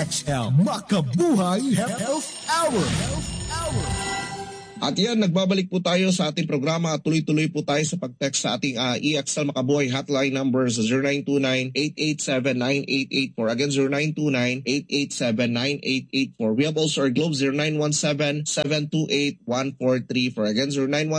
EXL Makabuhay Health Hour. At yan, nagbabalik po tayo sa ating programa at tuloy-tuloy po tayo sa pag-text sa ating EXL Makabuhay hotline number sa 0929-887-9884. Again, 0929-887-9884. We have also our Globe 0917-728-1434. Again,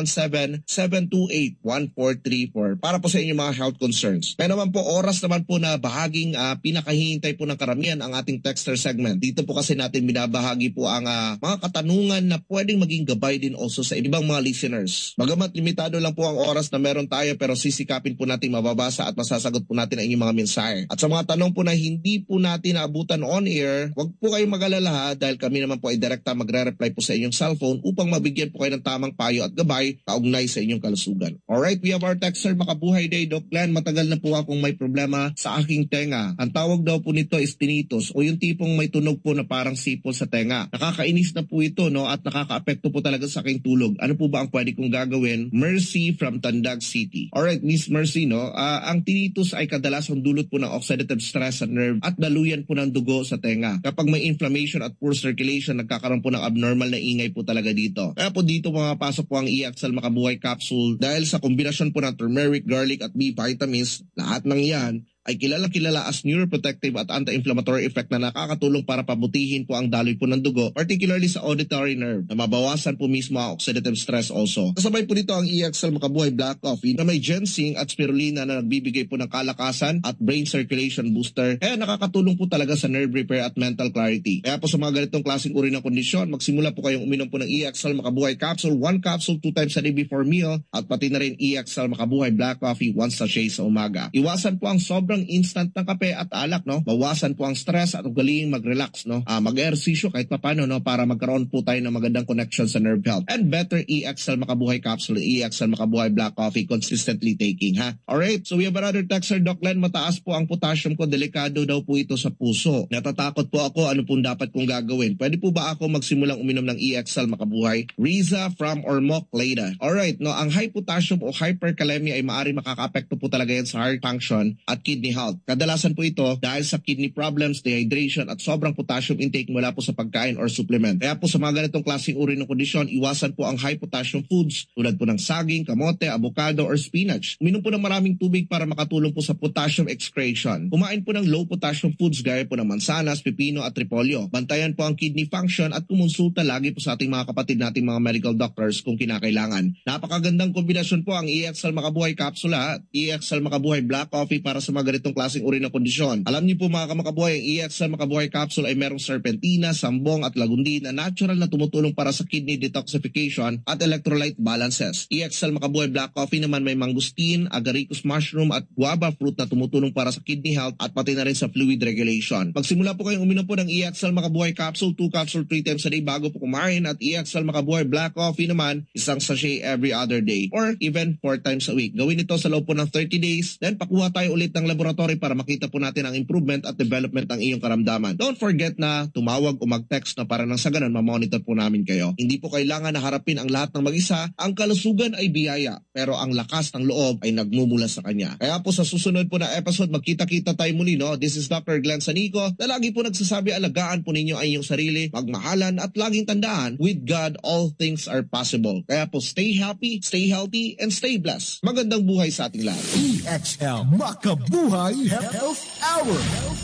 0917-728-1434. Para po sa inyong mga health concerns. Kaya naman po, oras naman po na bahaging pinakahihintay po ng karamihan ang ating texter segment. Dito po kasi natin binabahagi po ang mga katanungan na pwedeng maging gabay din also sa ibang mga listeners. Bagamat limitado lang po ang oras na meron tayo, pero sisikapin po natin mababasa at masasagot po natin ang inyong mga mensahe. At sa mga tanong po na hindi po natin naabutan on air, huwag po kayong mag-alala dahil kami naman po ay direkta magre-reply po sa inyong cellphone upang mabigyan po kayo ng tamang payo at gabay kaugnay sa inyong kalusugan. Alright, we have our texter Makabuhay Day. Doc Glenn, matagal na po akong may problema sa aking tenga. Ang tawag daw po nito is tinnitus o yung tipong may tunog po na parang sipol sa tenga. Nakakainis na po ito, no, at nakaka-apekto po talaga sa aking tulog. Ano po ba ang pwede kong gagawin? Mercy from Tandag City. Alright, Miss Mercy, no? Ang tinnitus ay kadalasang dulot po ng oxidative stress sa nerve at daluyan po ng dugo sa tenga. Kapag may inflammation at poor circulation, nagkakaroon po ng abnormal na ingay po talaga dito. Kaya po dito pumapasok po ang EXL Makabuhay Capsule dahil sa kombinasyon po ng turmeric, garlic at B vitamins, lahat ng yan ay kilala as neuroprotective at anti-inflammatory effect na nakakatulong para pabutihin po ang daloy po ng dugo, particularly sa auditory nerve, na mabawasan po mismo ang oxidative stress also. Kasabay po dito ang EXL Makabuhay Black Coffee na may ginseng at spirulina na nagbibigay po ng kalakasan at brain circulation booster. Kaya nakakatulong po talaga sa nerve repair at mental clarity. Kaya po sa mga ganitong klaseng uri ng kondisyon, magsimula po kayong uminom po ng EXL Makabuhay Capsule, 1 capsule 2 times a day before meal, at pati na rin EXL Makabuhay Black Coffee 1 sachet sa umaga. Iwasan po ang sobrang instant na kape at alak, no? Bawasan po ang stress at ugaling mag-relax, no? Mag-ehersisyo kahit papano, no? Para magkaroon po tayo ng magandang connection sa nerve health. And better EXL Makabuhay Capsule, EXL Makabuhay Black Coffee consistently taking, ha? Alright, so we have another texter, Doc Len, mataas po ang potassium ko, delikado daw po ito sa puso. Natatakot po ako, ano pong dapat kong gagawin? Pwede po ba ako magsimulang uminom ng EXL Makabuhay? Riza from Ormoc, Leyda. Alright, no? Ang high potassium o hyperkalemia ay maaari makaka-apekto po talaga yan sa heart function at kidney health. Kadalasan po ito dahil sa kidney problems, dehydration at sobrang potassium intake mula po sa pagkain or supplement. Kaya po sa mga ganitong klaseng uri ng kondisyon, iwasan po ang high potassium foods tulad po ng saging, kamote, avocado or spinach. Uminom po ng maraming tubig para makatulong po sa potassium excretion. Kumain po ng low potassium foods gaya po ng mansanas, pipino at repolyo. Bantayan po ang kidney function at kumonsulta lagi po sa ating mga kapatid nating mga medical doctors kung kinakailangan. Napakagandang kombinasyon po ang EXL Makabuhay Capsule at EXL Makabuhay Black Coffee para sa mga ganitong klaseng uri ng kondisyon. Alam niyo po mga kamakabuhay, ang EXL Makabuhay Capsule ay merong serpentina, sambong at lagundi na natural na tumutulong para sa kidney detoxification at electrolyte balances. EXL Makabuhay Black Coffee naman may mangustin, agaricus mushroom at guava fruit na tumutulong para sa kidney health at pati na rin sa fluid regulation. Pagsimula po kayong uminom po ng EXL Makabuhay Capsule, 2 capsule 3 times a day bago po kumain, at EXL Makabuhay Black Coffee naman, isang sachet every other day or even 4 times a week. Gawin ito sa loob po ng 30 days, then pakuha tayo ulit ng laboratory para makita po natin ang improvement at development ng iyong karamdaman. Don't forget na tumawag o mag-text na para nang sa ganun mamonitor po namin kayo. Hindi po kailangan na harapin ang lahat ng mag-isa. Ang kalusugan ay biyaya, pero ang lakas ng loob ay nagmumula sa kanya. Kaya po sa susunod po na episode, magkita-kita tayo muli, no? This is Dr. Glenn Sanico na lagi po nagsasabi, alagaan po ninyo ang iyong sarili, magmahalan at laging tandaan, with God all things are possible. Kaya po stay happy, stay healthy, and stay blessed. Magandang buhay sa ating lahat. EXL Makabuhay Health Hour.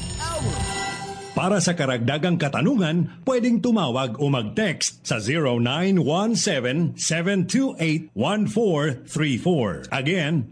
Para sa karagdagang katanungan, pwedeng tumawag o mag-text sa 0917-728-1434. Again,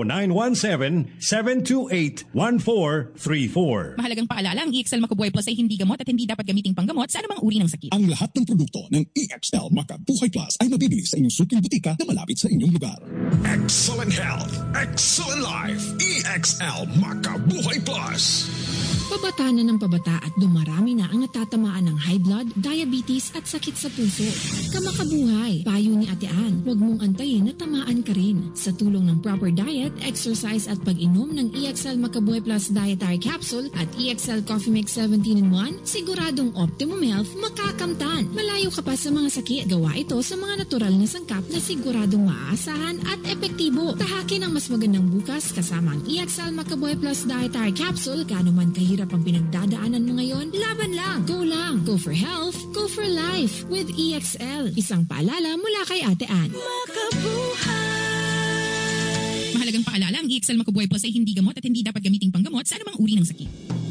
0917-728-1434. Mahalagang paalala, ang EXL Makabuhay Plus ay hindi gamot at hindi dapat gamiting panggamot sa anumang uri ng sakit. Ang lahat ng produkto ng EXL Makabuhay Plus ay mabibili sa inyong suking butika na malapit sa inyong lugar. Excellent health, excellent life. EXL Makabuhay Plus. Pabata na ng pabata at dumarami na ang natatamaan ng high blood, diabetes at sakit sa puso. Kamakabuhay, payo ni Ate Ann, huwag mong antayin na tamaan ka rin. Sa tulong ng proper diet, exercise at pag-inom ng EXL Makabuhay Plus Dietary Capsule at EXL Coffee Mix 17-in-1, siguradong optimum health makakamtan. Malayo ka pa sa mga sakit. Gawa ito sa mga natural na sangkap na siguradong maaasahan at epektibo. Tahakin ang mas magandang bukas kasama ang EXL Makabuhay Plus Dietary Capsule, gaano man kahirap hirap ang pinagdadaanan mo ngayon, laban lang. Go lang. Go for health. Go for life. With EXL. Isang paalala mula kay Ate Ann. Mahalagang paalala, ang EXL Makabuhay Plus ay hindi gamot at hindi dapat gamiting panggamot sa anumang uri ng sakit.